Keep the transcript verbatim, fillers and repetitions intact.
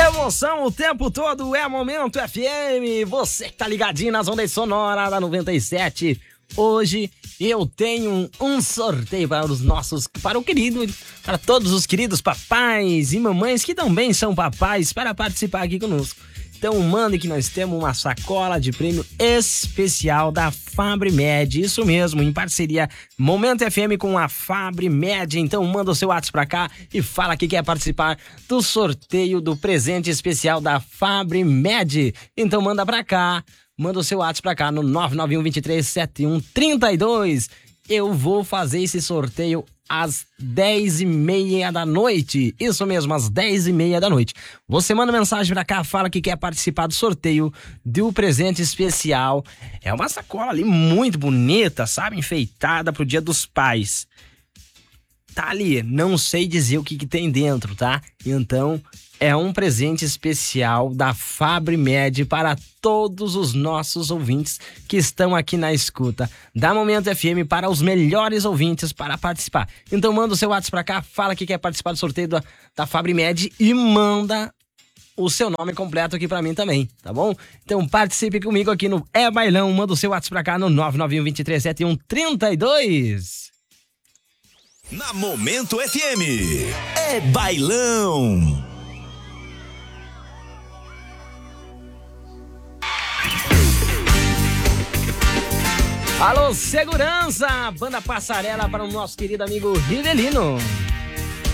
Emoção o tempo todo é Momento F M. Você que tá ligadinho nas ondas sonoras da noventa e sete. Hoje eu tenho um sorteio para os nossos, para o querido, para todos os queridos papais e mamães que também são papais para participar aqui conosco. Então manda que nós temos uma sacola de prêmio especial da Fabrimed, isso mesmo, em parceria Momento F M com a Fabrimed. Então manda o seu WhatsApp pra cá e fala que quer participar do sorteio do presente especial da Fabrimed. Então manda pra cá, manda o seu WhatsApp pra cá no nove nove um, dois três sete um, três dois. Eu vou fazer esse sorteio às dez e meia da noite. Isso mesmo, às dez e meia da noite. Você manda mensagem pra cá, fala que quer participar do sorteio do presente especial. É uma sacola ali muito bonita, sabe? Enfeitada pro Dia dos Pais. Tá ali, não sei dizer o que, que tem dentro, tá? Então, é um presente especial da Fabrimed para todos os nossos ouvintes que estão aqui na escuta da Momento F M, para os melhores ouvintes para participar. Então manda o seu WhatsApp pra cá, fala que quer participar do sorteio da, da Fabrimed e manda o seu nome completo aqui pra mim também, tá bom? Então participe comigo aqui no É Bailão, manda o seu WhatsApp pra cá no nove nove um, dois três sete um, três dois. Na Momento F M, É Bailão. Alô, segurança! Banda Passarela para o nosso querido amigo Rivelino.